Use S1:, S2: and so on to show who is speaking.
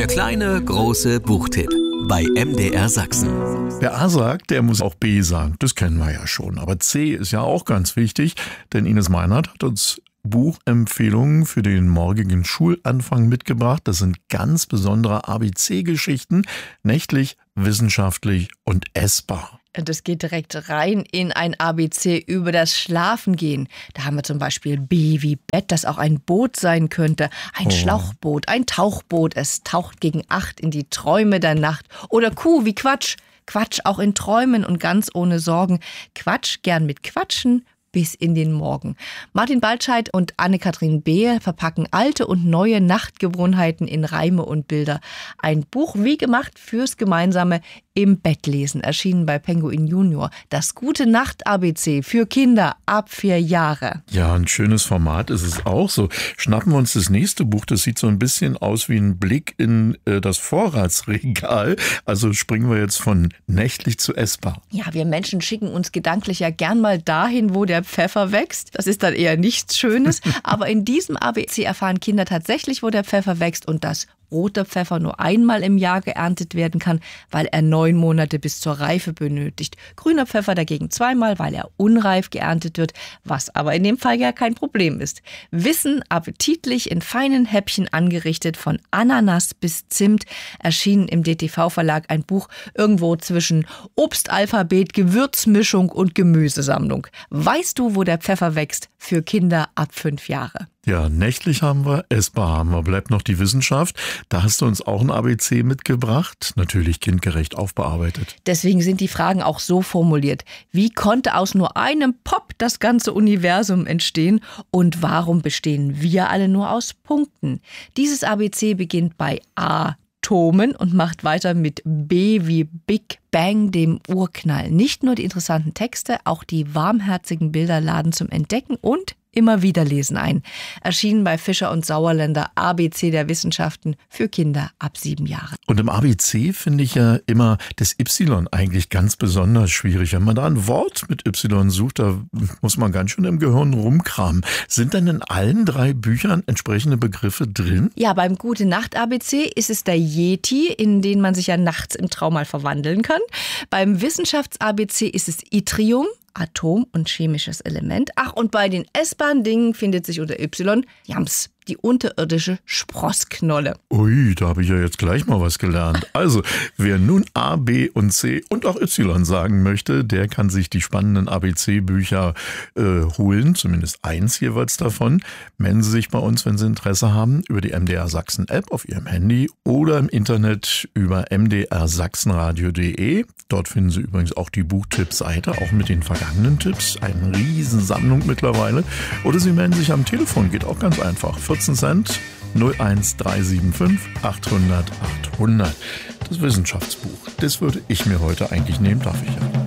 S1: Der kleine, große Buchtipp bei MDR Sachsen.
S2: Wer A sagt, der muss auch B sagen. Das kennen wir ja schon. Aber C ist ja auch ganz wichtig, denn Ines Meinert hat uns Buchempfehlungen für den morgigen Schulanfang mitgebracht. Das sind ganz besondere ABC-Geschichten, nächtlich, wissenschaftlich und essbar.
S3: Das geht direkt rein in ein ABC über das Schlafengehen. Da haben wir zum Beispiel B wie Bett, das auch ein Boot sein könnte. Ein Schlauchboot, ein Tauchboot. Es taucht gegen 8 in die Träume der Nacht. Oder Q wie Quatsch. Quatsch auch in Träumen und ganz ohne Sorgen. Quatsch gern mit Quatschen bis in den Morgen. Martin Baltscheid und Anne-Kathrin Behl verpacken alte und neue Nachtgewohnheiten in Reime und Bilder. Ein Buch wie gemacht fürs gemeinsame im Bett lesen, erschienen bei Penguin Junior. Das gute Nacht-ABC für Kinder ab 4 Jahre.
S2: Ja, ein schönes Format ist es auch so. Schnappen wir uns das nächste Buch, das sieht so ein bisschen aus wie ein Blick in das Vorratsregal. Also springen wir jetzt von nächtlich zu essbar.
S3: Ja, wir Menschen schicken uns gedanklich ja gern mal dahin, wo der Pfeffer wächst. Das ist dann eher nichts Schönes. Aber in diesem ABC erfahren Kinder tatsächlich, wo der Pfeffer wächst und dass roter Pfeffer nur einmal im Jahr geerntet werden kann, weil er 9 Monate bis zur Reife benötigt. Grüner Pfeffer dagegen 2-mal, weil er unreif geerntet wird, was aber in dem Fall ja kein Problem ist. Wissen appetitlich in feinen Häppchen angerichtet, von Ananas bis Zimt, erschienen im DTV-Verlag ein Buch irgendwo zwischen Obstalphabet, Gewürzmischung und Gemüsesammlung. Weißt du, wo der Pfeffer wächst? Für Kinder ab 5 Jahre.
S2: Ja, nächtlich haben wir, essbar haben wir, bleibt noch die Wissenschaft. Da hast du uns auch ein ABC mitgebracht, natürlich kindgerecht aufbearbeitet.
S3: Deswegen sind die Fragen auch so formuliert. Wie konnte aus nur einem Pop das ganze Universum entstehen? Und warum bestehen wir alle nur aus Punkten? Dieses ABC beginnt bei Atomen und macht weiter mit B wie Big Bang, dem Urknall. Nicht nur die interessanten Texte, auch die warmherzigen Bilder laden zum Entdecken und immer wieder lesen ein. Erschienen bei Fischer und Sauerländer, ABC der Wissenschaften für Kinder ab 7 Jahren.
S2: Und im ABC finde ich ja immer das Y eigentlich ganz besonders schwierig. Wenn man da ein Wort mit Y sucht, da muss man ganz schön im Gehirn rumkramen. Sind denn in allen 3 Büchern entsprechende Begriffe drin?
S3: Ja, beim Gute-Nacht-ABC ist es der Yeti, in den man sich ja nachts im Traum mal verwandeln kann. Beim Wissenschafts-ABC ist es Yttrium, Atom und chemisches Element. Ach, und bei den essbaren Dingen findet sich unter Y, Jams, die unterirdische Sprossknolle.
S2: Ui, da habe ich ja jetzt gleich mal was gelernt. Also, wer nun A, B und C und auch Y sagen möchte, der kann sich die spannenden ABC-Bücher holen, zumindest eins jeweils davon. Melden Sie sich bei uns, wenn Sie Interesse haben, über die MDR Sachsen-App auf Ihrem Handy oder im Internet über mdrsachsenradio.de. Dort finden Sie übrigens auch die Buchtipps-Seite, auch mit den vergangenen Tipps. Eine Riesensammlung mittlerweile. Oder Sie melden sich am Telefon, geht auch ganz einfach. 14 Cent, 01375 800 800. Das Wissenschaftsbuch, das würde ich mir heute eigentlich nehmen, darf ich ja.